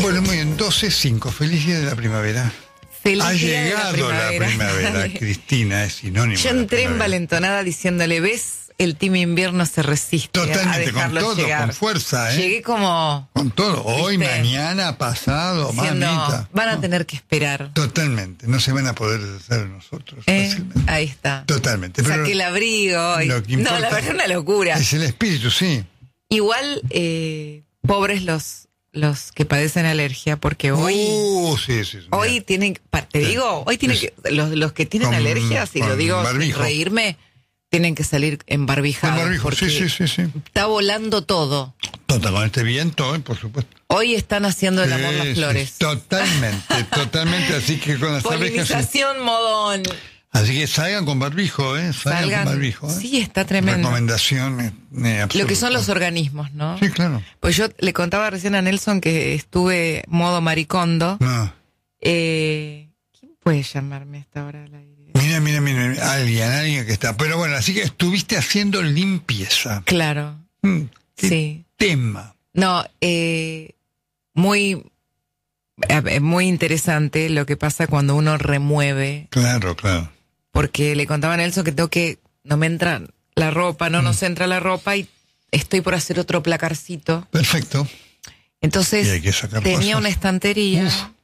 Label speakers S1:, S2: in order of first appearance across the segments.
S1: Bueno, muy bien, 12:05. Feliz día de la primavera.
S2: Feliz
S1: ha
S2: día
S1: llegado la primavera. Cristina es sinónimo.
S2: Yo entré envalentonada diciéndole, ¿ves? El team invierno se resiste
S1: Totalmente,
S2: a dejarlo
S1: con todo,
S2: llegar.
S1: con fuerza, ¿eh?
S2: Llegué como...
S1: Con todo, hoy,
S2: ¿viste?
S1: mañana, pasado,
S2: Diciendo,
S1: mamita.
S2: van a tener que esperar.
S1: Totalmente, no se van a poder hacer nosotros fácilmente.
S2: Ahí está.
S1: Totalmente. Pero
S2: saqué el abrigo.
S1: lo que importa
S2: no, la verdad es una locura.
S1: es el espíritu, sí.
S2: Igual, pobres los que padecen alergia, porque hoy...
S1: sí.
S2: Hoy
S1: Mira.
S2: tienen, te digo, hoy tienen que, los que tienen
S1: Con-
S2: alergia, si
S1: con
S2: lo digo sin
S1: barbijo.
S2: reírme, tienen que salir embarbijados.
S1: Con barbijo,
S2: porque
S1: sí.
S2: está volando todo.
S1: Total, con este viento, por supuesto.
S2: Hoy están haciendo el amor
S1: Sí,
S2: las
S1: sí,
S2: flores.
S1: totalmente, así que con las abejas.
S2: Polinización modón.
S1: Así que salgan con barbijo, salgan con barbijo.
S2: Sí, está tremendo.
S1: Recomendación absoluta.
S2: Lo que son los organismos, ¿no?
S1: Sí, claro.
S2: Pues yo le contaba recién a Nelson que estuve modo maricondo.
S1: No.
S2: ¿Quién puede llamarme a esta hora al aire?
S1: Mira, alguien que está. Pero bueno, así que estuviste haciendo limpieza.
S2: Claro.
S1: ¿Qué
S2: Sí.
S1: tema?
S2: No, muy interesante lo que pasa cuando uno remueve.
S1: Claro.
S2: Porque le contaba a Nelson que no me entra la ropa, no nos entra la ropa y estoy por hacer otro placarcito.
S1: Perfecto.
S2: Entonces
S1: Y hay que sacar
S2: tenía
S1: cosas.
S2: una estantería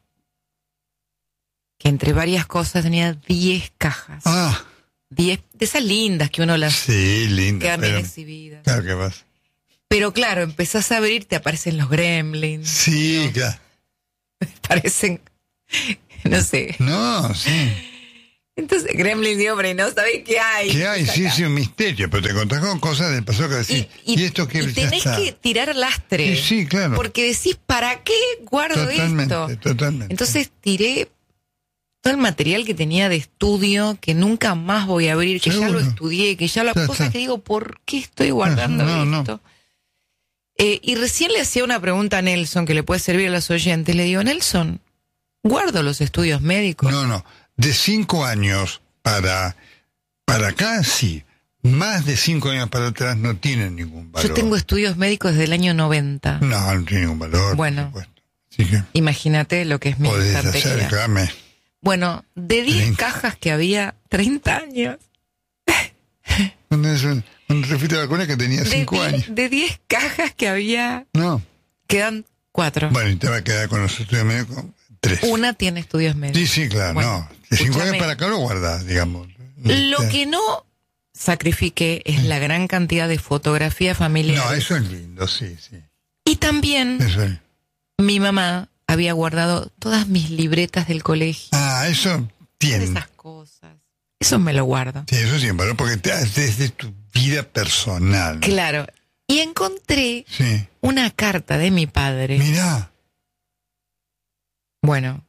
S2: que entre varias cosas tenía 10 cajas. 10 de esas lindas que uno las
S1: Sí, linda.
S2: quedan bien
S1: Pero,
S2: exhibidas.
S1: claro que vas.
S2: Pero claro, empezás a abrir, te aparecen los gremlins.
S1: Sí, claro.
S2: Parecen, no sé.
S1: No, sí.
S2: Entonces, gremlins y hombre, ¿no? ¿Sabés qué hay?
S1: ¿Qué hay? Sí,
S2: Acá.
S1: sí, un misterio. Pero te encontrás con cosas del pasado que decís. ¿Y esto qué?
S2: y
S1: Ya
S2: tenés
S1: está.
S2: que tirar lastre.
S1: Sí, claro.
S2: Porque decís, ¿para qué guardo esto?
S1: Totalmente.
S2: Entonces tiré todo el material que tenía de estudio, que nunca más voy a abrir, que ya
S1: Seguro.
S2: lo estudié, que ya las
S1: Ya
S2: cosas
S1: está.
S2: que digo, ¿por qué estoy guardando
S1: No.
S2: esto? Y recién le hacía una pregunta a Nelson que le puede servir a los oyentes. Le digo, Nelson, ¿guardo los estudios médicos?
S1: No. De 5 años para acá, sí. Más de 5 años para atrás no tienen ningún valor.
S2: Yo tengo estudios médicos desde el año 90.
S1: No tiene ningún valor.
S2: Bueno.
S1: Por supuesto. Así que
S2: Imagínate lo que es mi
S1: podés
S2: estantería.
S1: acercarme.
S2: Bueno, de 10
S1: 30.
S2: cajas que había, 30 años.
S1: Cuando te fuiste a la vacuna que tenía 5 años.
S2: De 10 cajas que había,
S1: No.
S2: quedan 4.
S1: Bueno, y te va a quedar con los estudios médicos 3.
S2: Una tiene estudios médicos.
S1: Sí, claro,
S2: Bueno,
S1: no. De 5
S2: escúchame.
S1: años para acá lo guardás, digamos.
S2: Lo que no sacrifiqué es la gran cantidad de fotografías familiares.
S1: No, eso es lindo, sí.
S2: Y también
S1: Eso es.
S2: mi mamá había guardado todas mis libretas del colegio.
S1: Eso
S2: Todas
S1: tiene.
S2: esas cosas. Eso me lo guardo.
S1: Sí, eso siempre, ¿no? Porque desde tu vida personal.
S2: Claro. Y encontré
S1: Sí.
S2: una carta de mi padre.
S1: Mirá.
S2: Bueno,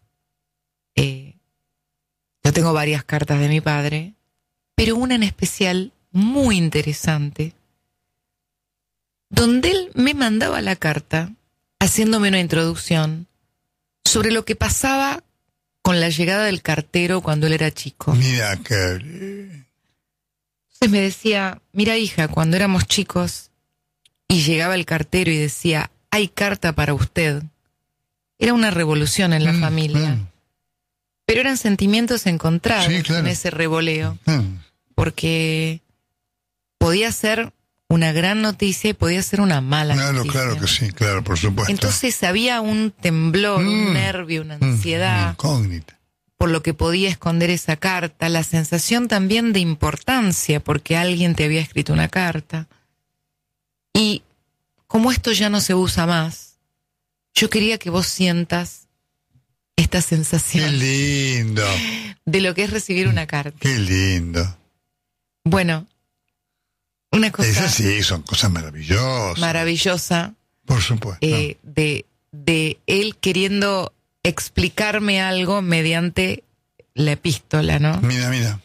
S2: yo tengo varias cartas de mi padre, pero una en especial muy interesante, donde él me mandaba la carta haciéndome una introducción sobre lo que pasaba con la llegada del cartero cuando él era chico.
S1: Mira que.
S2: Entonces me decía, mira hija, cuando éramos chicos y llegaba el cartero y decía, hay carta para usted, era una revolución en la familia. Pero eran sentimientos encontrados
S1: Sí, claro.
S2: en ese revoleo, porque podía ser una gran noticia y podía ser una mala noticia.
S1: Claro que sí, claro, por supuesto.
S2: Entonces había un temblor, un nervio, una ansiedad
S1: Incógnita.
S2: por lo que podía esconder esa carta, la sensación también de importancia porque alguien te había escrito una carta. Y como esto ya no se usa más, yo quería que vos sientas esta sensación
S1: Qué lindo.
S2: de lo que es recibir una carta.
S1: Qué lindo.
S2: Bueno, una cosa
S1: Esas sí, son cosas maravillosas.
S2: maravillosa
S1: Por supuesto.
S2: de él queriendo explicarme algo mediante la epístola, ¿no?
S1: Mira.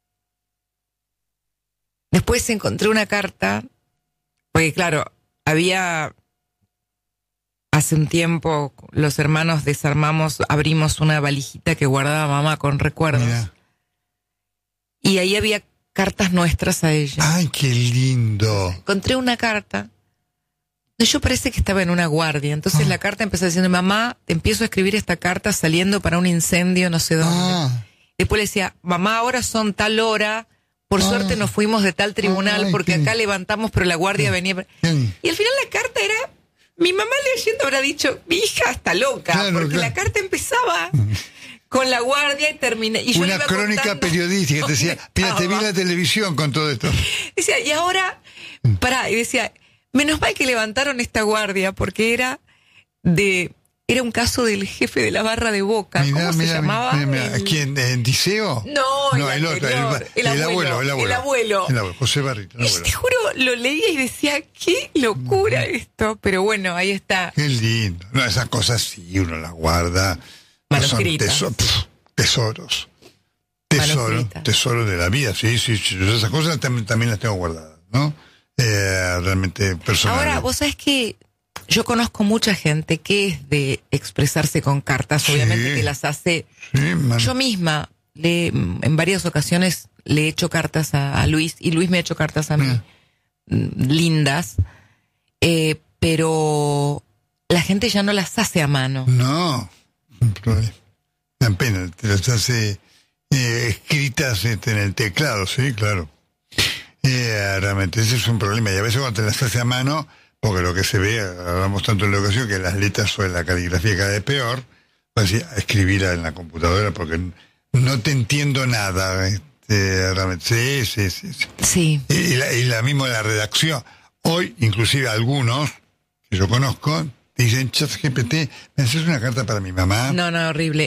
S2: Después encontré una carta, porque claro, había hace un tiempo los hermanos abrimos una valijita que guardaba mamá con recuerdos.
S1: Mira.
S2: Y ahí había cartas nuestras a ella.
S1: Ay, qué lindo.
S2: Encontré una carta Yo parece que estaba en una guardia. Entonces la carta empezó diciendo, mamá, te empiezo a escribir esta carta saliendo para un incendio no sé dónde. Después le decía, mamá, ahora son tal hora, por suerte nos fuimos de tal tribunal porque acá levantamos, pero la guardia venía. Y al final la carta era, mi mamá leyendo habrá dicho, mi hija está loca, porque la carta empezaba con la guardia y terminé. Y yo
S1: una crónica periodística que te decía, mira, te vi en la televisión con todo esto.
S2: Decía, y ahora, pará, y decía, menos mal que levantaron esta guardia, porque era un caso del jefe de la barra de Boca. ¿Cómo se llamaba?
S1: ¿Quién? ¿Diceo?
S2: No,
S1: el otro, el abuelo. José Barrito.
S2: Te juro, lo leía y decía, qué locura esto. Pero bueno, ahí está.
S1: Qué lindo. No, esas cosas sí, uno las guarda.
S2: Manuscritas.
S1: Son tesoros. Tesoros de la vida. Sí. Yo esas cosas también las tengo guardadas, ¿no? Realmente personales.
S2: Ahora, vos sabés que yo conozco mucha gente que es de expresarse con cartas, obviamente que las hace. Yo misma en varias ocasiones le he hecho cartas a Luis, y Luis me ha hecho cartas a mí, lindas, pero la gente ya no las hace a mano.
S1: No, una pena, te las hace escritas en el teclado, sí, claro. Realmente ese es un problema, y a veces cuando te las hace a mano, porque lo que se ve, hablamos tanto en la ocasión, que las letras o la caligrafía cada vez peor, pues sí, escribirla en la computadora porque no te entiendo nada, realmente, sí. Y la misma la redacción. Hoy, inclusive algunos que yo conozco, dicen, ChatGPT, ¿me haces una carta para mi mamá?
S2: No, horrible.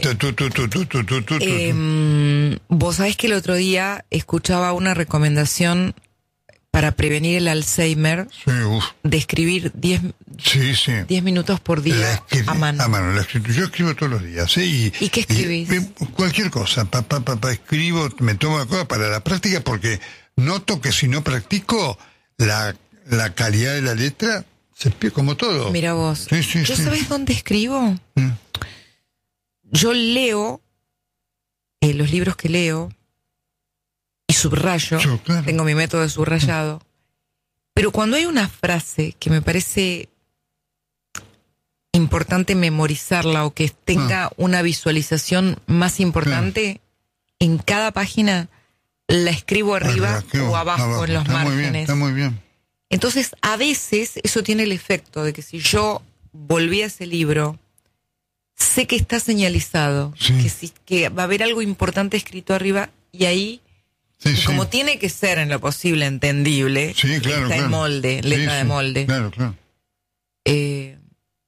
S2: Vos sabés que el otro día escuchaba una recomendación para prevenir el Alzheimer, de escribir 10 minutos por día a mano.
S1: A mano, yo escribo todos los días. ¿Sí?
S2: ¿Y qué escribís?
S1: Cualquier cosa. Escribo, me tomo la cosa para la práctica, porque noto que si no practico, la calidad de la letra se pierde, como todo.
S2: Mira vos. ¿Yo sabés dónde escribo? Yo leo los libros que leo y subrayo, claro. Tengo mi método de subrayado, pero cuando hay una frase que me parece importante memorizarla o que tenga una visualización más importante, en cada página la escribo arriba o abajo en los márgenes.
S1: Está muy bien.
S2: Entonces, a veces eso tiene el efecto de que si yo volví a ese libro, sé que está señalizado, que va a haber algo importante escrito arriba, y ahí, como tiene que ser en lo posible entendible, está en molde, letra de molde.
S1: Claro.
S2: Que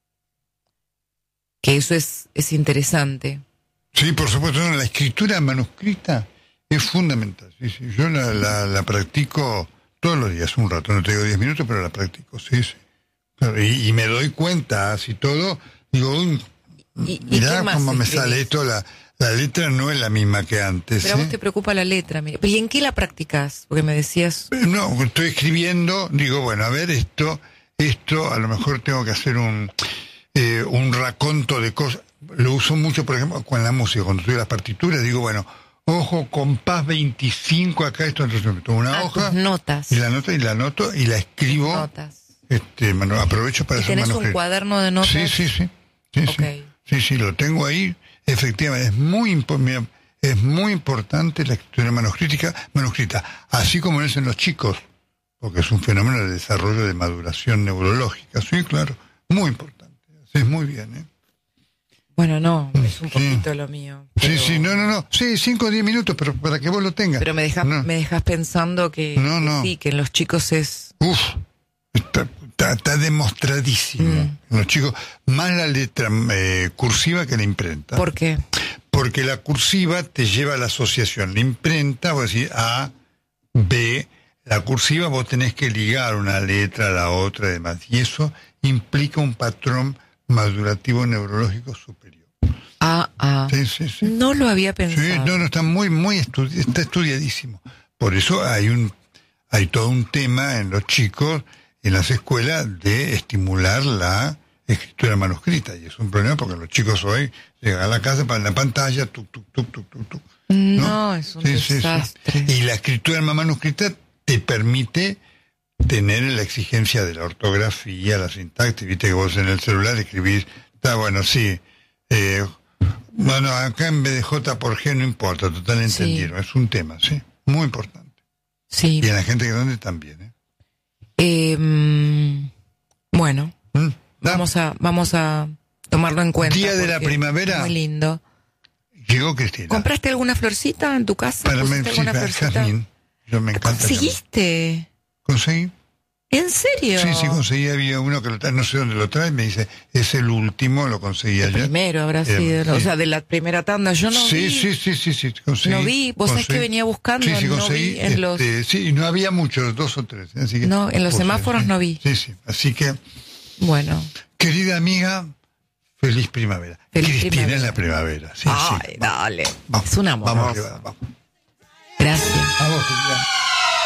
S2: eso es interesante.
S1: Sí, por supuesto, la escritura manuscrita es fundamental. Yo la practico todos los días, un rato, no te digo 10 minutos, pero la practico, Claro, y me doy cuenta, así todo, digo, mirá cómo me sale esto, la letra no es la misma que antes.
S2: Pero a vos te preocupa la letra, mira. ¿Y en qué la practicás? Porque me decías...
S1: No, estoy escribiendo, digo, bueno, a ver, esto, a lo mejor tengo que hacer un raconto de cosas. Lo uso mucho, por ejemplo, con la música, cuando estoy en las partituras, digo, bueno, ojo, compás 25 acá, esto, entonces me tomo una hoja.
S2: Tus notas.
S1: Y la noto y la escribo.
S2: Notas.
S1: Aprovecho para hacer
S2: manuscrito. ¿Tenés un cuaderno de notas?
S1: Sí, lo tengo ahí. Efectivamente, es muy importante la escritura manuscrita, así como lo es en los chicos, porque es un fenómeno de desarrollo de maduración neurológica. Sí, claro, muy importante. Es muy bien,
S2: Bueno, no, es un poquito lo mío.
S1: Pero... No. Sí, 5 o 10 minutos, pero para que vos lo tengas.
S2: Pero me dejas pensando que en los chicos es...
S1: Está demostradísimo. Los chicos, más la letra cursiva que la imprenta.
S2: ¿Por qué?
S1: Porque la cursiva te lleva a la asociación. La imprenta, vos decís A, B. La cursiva vos tenés que ligar una letra a la otra y demás. Y eso implica un patrón madurativo neurológico superior. Sí.
S2: No lo había pensado.
S1: Sí, está está estudiadísimo. Por eso hay todo un tema en los chicos, en las escuelas, de estimular la escritura manuscrita. Y es un problema porque los chicos hoy llegan a la casa para la pantalla, tuc.
S2: No, es un desastre.
S1: Y la escritura manuscrita te permite tener la exigencia de la ortografía, la sintaxis. Viste que vos en el celular escribís, está bueno, sí. Bueno, acá en vez de J por G no importa, total entendieron. Sí. Es un tema, sí, muy importante.
S2: Sí.
S1: Y en la gente grande también,
S2: Bueno, vamos a tomarlo en cuenta.
S1: Día de la primavera.
S2: Muy lindo.
S1: Llegó Cristina.
S2: ¿Compraste alguna florcita en tu casa?
S1: Para mí,
S2: alguna florcita?
S1: Jazmín. Yo me encanta.
S2: ¿Conseguiste?
S1: Conseguí.
S2: ¿En serio?
S1: Sí, conseguí. Había uno que lo trae, no sé dónde lo trae, me dice, es el último, lo conseguí ayer.
S2: Primero habrá sido,
S1: sí.
S2: O sea, de la primera tanda. Yo no vi.
S1: Sí, conseguí.
S2: No vi, vos sabés que venía buscando,
S1: sí,
S2: no
S1: conseguí,
S2: vi en los...
S1: Sí, no había muchos, 2 o 3. Así que,
S2: no, en los semáforos no vi.
S1: Sí, así que...
S2: Bueno.
S1: Querida amiga, feliz primavera. Cristina es la primavera. Sí,
S2: ay, dale.
S1: Vamos,
S2: es un amor.
S1: Vamos.
S2: Gracias.
S1: A vos, querida.